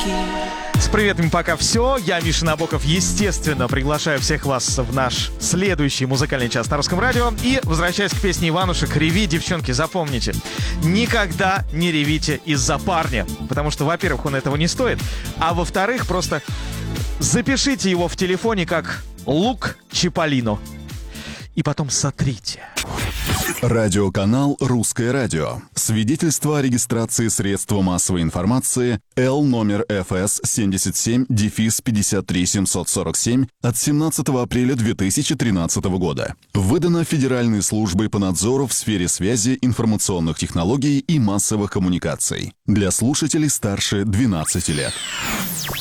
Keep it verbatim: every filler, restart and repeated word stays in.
С приветами пока все. Я, Миша Набоков, естественно, приглашаю всех вас в наш следующий музыкальный час на Русском радио. И возвращаясь к песне Иванушек, реви, девчонки, запомните, никогда не ревите из-за парня. Потому что, во-первых, он этого не стоит, а во-вторых, просто запишите его в телефоне как Лук Чиполлино. И потом сотрите. Радиоканал «Русское радио». Свидетельство о регистрации средства массовой информации Л номер эф эс семьдесят семь пятьдесят три семьсот сорок семь от семнадцатого апреля две тысячи тринадцатого года. Выдано Федеральной службой по надзору в сфере связи, информационных технологий и массовых коммуникаций. Для слушателей старше двенадцати лет.